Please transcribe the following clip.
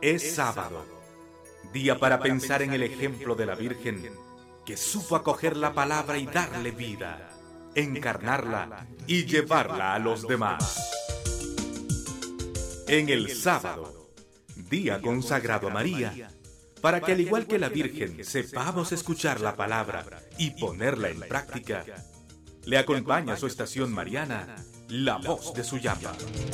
Es sábado, día para pensar en el ejemplo de la Virgen, que supo acoger la palabra y darle vida, encarnarla y llevarla a los demás. En el sábado, día consagrado a María, para que al igual que la Virgen sepamos escuchar la palabra y ponerla en práctica, le acompaña su estación mariana, la voz de su llama.